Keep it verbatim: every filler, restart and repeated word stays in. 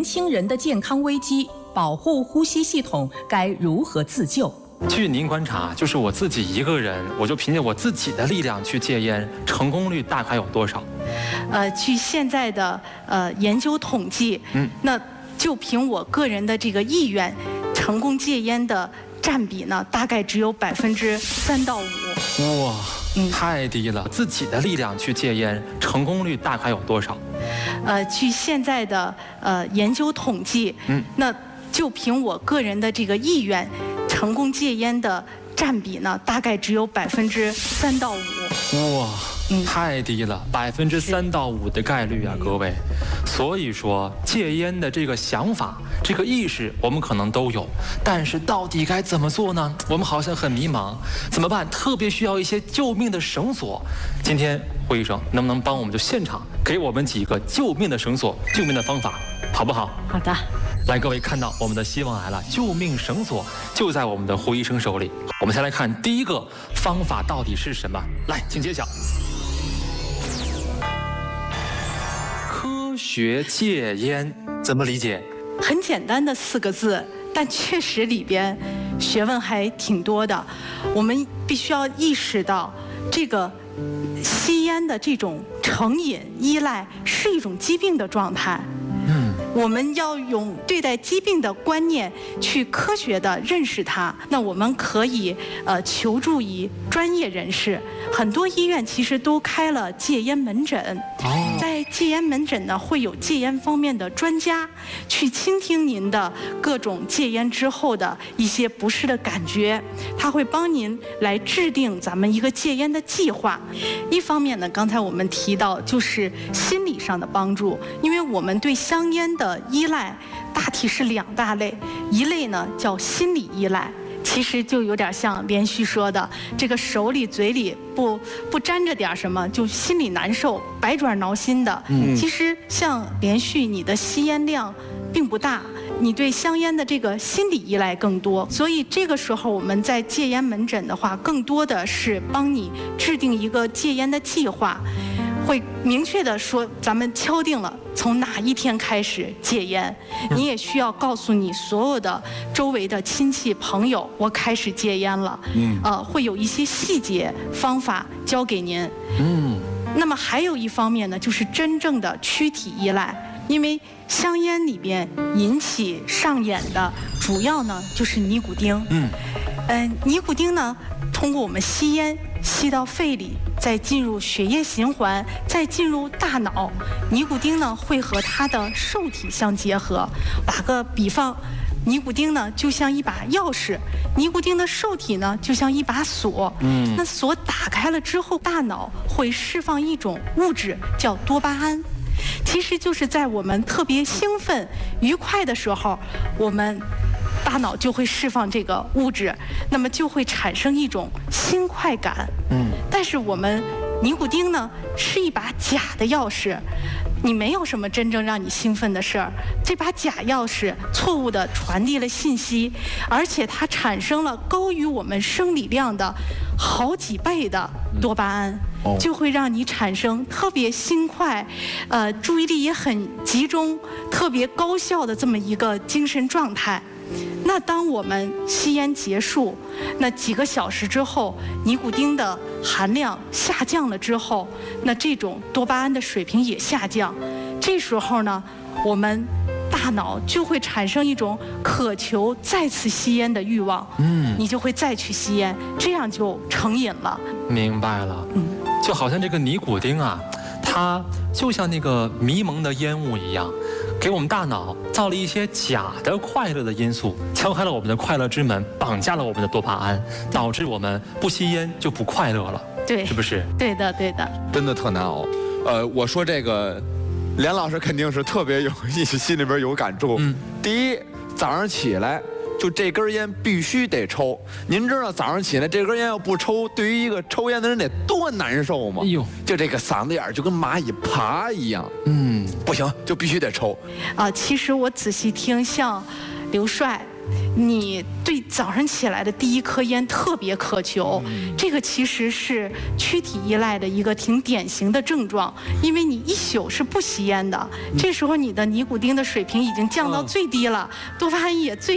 轻人的健康危机，保护呼吸系统该如何自救？ 据您观察，就是我自己一个人，我就凭借我自己的力量去戒烟，成功率大概有多少？ 呃，据现在的呃研究统计，嗯，那就凭我个人的这个意愿，成功戒烟的占比呢，大概只有百分之三到五。 哇，嗯，太低了！自己的力量去戒烟，成功率大概有多少？ 呃，据现在的呃研究统计，嗯，那就凭我个人的这个意愿，成功戒烟的占比呢，大概只有百分之三到五。 哇，嗯，太低了，百分之三到五的概率啊，各位。所以说，戒烟的这个想法、这个意识，我们可能都有，但是到底该怎么做呢？我们好像很迷茫，怎么办？特别需要一些救命的绳索。今天胡医生能不能帮我们就现场给我们几个救命的绳索、救命的方法，好不好？ 好的。 来，各位看到我们的希望来了，救命绳索就在我们的胡医生手里。我们先来看第一个方法到底是什么？来，请揭晓。科学戒烟怎么理解？ 很简单的四个字，但确实里边学问还挺多的。我们必须要意识到，这个吸烟的这种成瘾依赖是一种疾病的状态。嗯，我们要用对待疾病的观念去科学的认识它。那我们可以呃求助于专业人士，很多医院其实都开了戒烟门诊。哦，在戒烟门诊呢，会有戒烟方面的专家去倾听您的各种戒烟之后的一些不适的感觉，他会帮您来制定咱们一个戒烟的计划。一方面呢，刚才我们提到就是心理上的帮助，因为我们对香烟的依赖大体是两大类，一类呢叫心理依赖，其实就有点像连续说的，这个手里嘴里不不沾着点什么，就心里难受，百爪挠心的。嗯，其实像连续你的吸烟量并不大，你对香烟的这个心理依赖更多，所以这个时候我们在戒烟门诊的话，更多的是帮你制定一个戒烟的计划，会明确的说咱们敲定了从哪一天开始戒烟。你也需要告诉你所有的周围的亲戚朋友，我开始戒烟了。嗯，呃，会有一些细节方法教给您。嗯，那么还有一方面呢，就是真正的躯体依赖。因为香烟里边引起上瘾的主要呢就是尼古丁。嗯，呃，尼古丁呢通过我们吸烟吸到肺里，再进入血液循环，再进入大脑。尼古丁呢会和它的受体相结合。打个比方，尼古丁呢就像一把钥匙，尼古丁的受体呢就像一把锁。嗯，那锁打开了之后，大脑会释放一种物质叫多巴胺。其实就是在我们特别兴奋、愉快的时候，我们大脑就会释放这个物质，那么就会产生一种新快感。嗯，但是我们尼古丁呢是一把假的钥匙，你没有什么真正让你兴奋的事儿，这把假钥匙错误地传递了信息，而且它产生了高于我们生理量的好几倍的多巴胺，就会让你产生特别轻快，呃，注意力也很集中，特别高效的这么一个精神状态。那当我们吸烟结束，那几个小时之后，尼古丁的含量下降了之后，那这种多巴胺的水平也下降。这时候呢，我们大脑就会产生一种渴求再次吸烟的欲望。嗯，你就会再去吸烟，这样就成瘾了。 明白了。嗯，就好像这个尼古丁啊，它就像那个迷蒙的烟雾一样，给我们大脑造了一些假的快乐的因素，敲开了我们的快乐之门，绑架了我们的多巴胺，导致我们不吸烟就不快乐了。 对， 是不是？ 对的，对的。 真的特难熬。呃，我说这个，连老师肯定是特别有意思，心里边有感触。嗯，第一，早上起来就这根烟必须得抽。您知道早上起来这根烟要不抽，对于一个抽烟的人得多难受吗？哎呦，就这个嗓子眼就跟蚂蚁爬一样。嗯，不行，就必须得抽。 啊、呃，其实我仔细听，像刘帅你对早上起来的第一颗烟特别渴求，这个其实是躯体依赖的一个挺典型的症状，因为你一宿是不吸烟的，这时候你的尼古丁的水平已经降到最低了，多巴胺也最